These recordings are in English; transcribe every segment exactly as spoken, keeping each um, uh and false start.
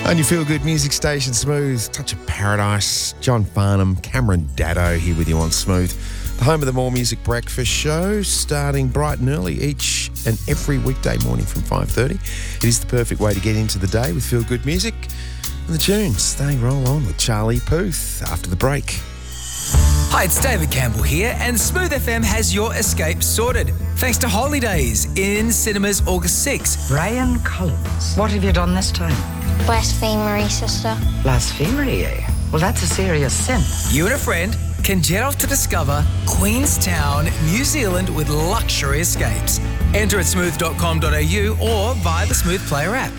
On your feel-good music station, Smooth, Touch of Paradise, John Farnham, Cameron Daddo here with you on Smooth, the home of the More Music Breakfast Show, starting bright and early each and every weekday morning from five thirty. It is the perfect way to get into the day with feel-good music. And the tunes, they roll on with Charlie Puth after the break. Hi, it's David Campbell here, and Smooth F M has your escape sorted. Thanks to Holidays in cinemas August sixth. Brian Collins, what have you done this time? Blasphemery, sister. Blasphemy, eh? Well, that's a serious sin. You and a friend can jet off to discover Queenstown, New Zealand with luxury escapes. Enter at smooth dot com dot a u or via the Smooth Player app.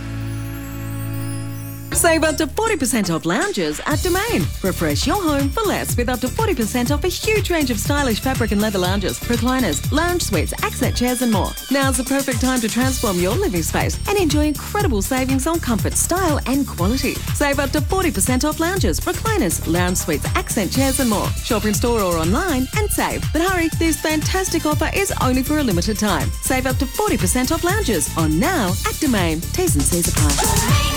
Save up to forty percent off lounges at Domain. Refresh your home for less with up to forty percent off a huge range of stylish fabric and leather lounges, recliners, lounge suites, accent chairs and more. Now's the perfect time to transform your living space and enjoy incredible savings on comfort, style and quality. Save up to forty percent off lounges, recliners, lounge suites, accent chairs and more. Shop in store or online and save. But hurry, this fantastic offer is only for a limited time. Save up to forty percent off lounges on now at Domain. T's and C's apply.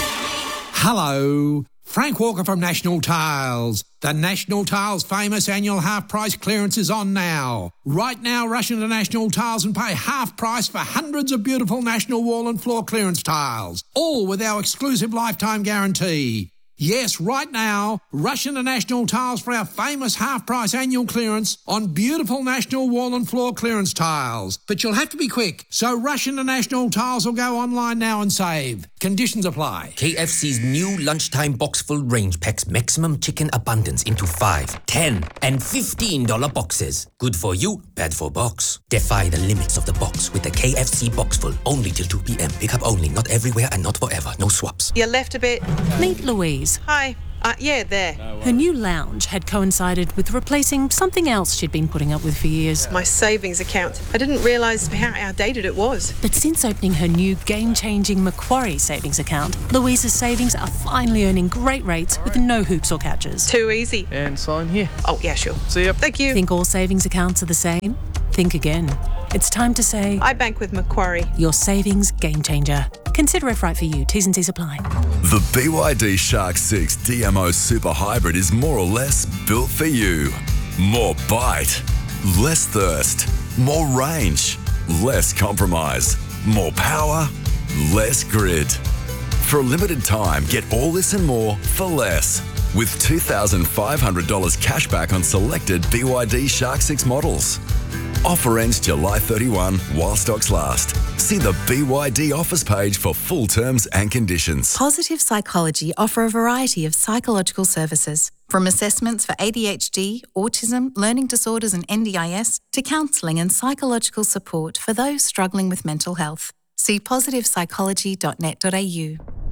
Hello, Frank Walker from National Tiles. The National Tiles famous annual half price clearance is on now. Right now, rush into National Tiles and pay half price for hundreds of beautiful National wall and floor clearance tiles, all with our exclusive lifetime guarantee. Yes, right now, rush into National Tiles for our famous half-price annual clearance on beautiful National wall and floor clearance tiles. But you'll have to be quick, so rush into National Tiles or go online now and save. Conditions apply. K F C's new lunchtime box full range packs maximum chicken abundance into five, ten, and fifteen dollar boxes. Good for you, bad for box. Defy the limits of the box with the K F C box full, only till two p.m. Pick up only, not everywhere and not forever. No swaps. You left a bit. Meet Louise. Hi. Uh, yeah, there. Her new lounge had coincided with replacing something else she'd been putting up with for years. My savings account. I didn't realise how outdated it was. But since opening her new game-changing Macquarie savings account, Louise's savings are finally earning great rates with no hoops or catches. Too easy. And sign here. Oh, yeah, sure. See ya. Thank you. Think all savings accounts are the same? Think again. It's time to say... I bank with Macquarie. Your savings game changer. Consider if right for you. T's and C's apply. The B Y D Shark six D M O Super Hybrid is more or less built for you. More bite, less thirst, more range, less compromise, more power, less grid. For a limited time, get all this and more for less. With two thousand five hundred dollars cash back on selected B Y D Shark six models. Offer ends July thirty-first while stocks last. See the B Y D offers page for full terms and conditions. Positive Psychology offer a variety of psychological services, from assessments for A D H D, autism, learning disorders and N D I S, to counselling and psychological support for those struggling with mental health. See positive psychology dot net dot a u.